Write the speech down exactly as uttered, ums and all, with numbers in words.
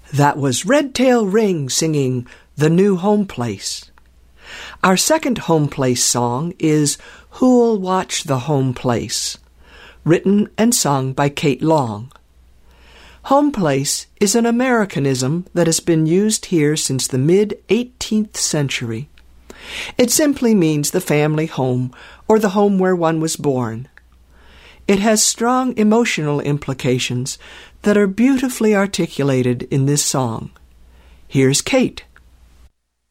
That was Redtail Ring singing The New Home Place. Our second home place song is Who'll Watch the Home Place, written and sung by Kate Long. Home place is an Americanism that has been used here since the mid-eighteenth century. It simply means the family home or the home where one was born. It has strong emotional implications that are beautifully articulated in this song. Here's Kate.